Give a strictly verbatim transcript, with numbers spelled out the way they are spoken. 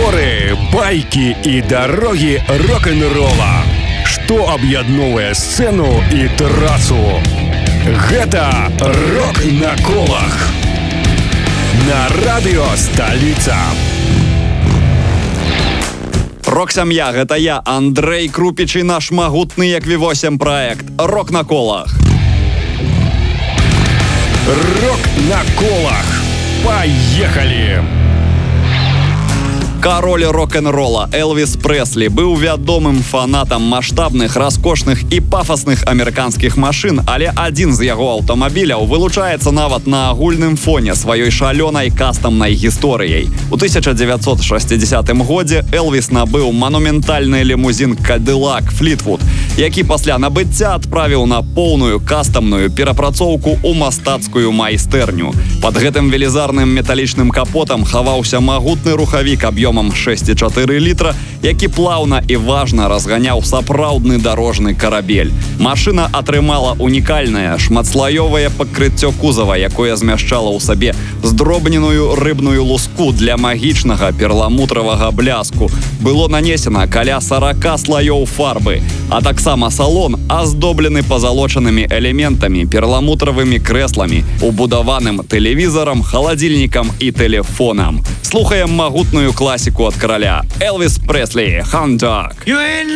Горы, байки и дороги рок-н-ролла. Что об'ядновывае сцену и трассу? Гэта «Рок на колах» на радио «Столица». Рок-сям'я, гэта я, Андрэй Крупіч, і наш магутны як ві восемь праект «Рок на колах». «Рок на колах». Поехали! Кароль рок-н-рола Элвіс Прэслі быў вядомым фанатам маштабных, раскошных і пафасных амерыканскіх машын, але адзін з яго аўтамабіляў вылучаецца нават на агульным фоне сваёй шалёнай кастамнай гісторыяй. У тысяча дзевяцьсот шэсцідзесятым годзе Элвіс набыў манументальны лімузін Cadillac Fleetwood, які пасля набыцця адправіў на поўную кастамную перапрацоўку ў мастацкую майстэрню. Пад гэтым велізарным металічным капотам хаваўся магутны рухавік аб'ёмам шэсць і чатыры літра, які плаўна і важна разганяў сапраўдны дарожны карабель. Машына атрымала унікальнае шматслаёвае пакрыццё кузава, якое змяшчала ў сабе здробненую рыбную луску для магічнага перламутравага бляску. Было нанесена каля сорока слаёў фарбы, а таксама салон аздоблены пазалочанымі элементамі, перламутравымі крэсламі, убудаваным тэлевізарам, халадзільнікам і тэлефонам. Слухаем магутную класіку ад караля. Элвіс Прэслі, «Hound Dog».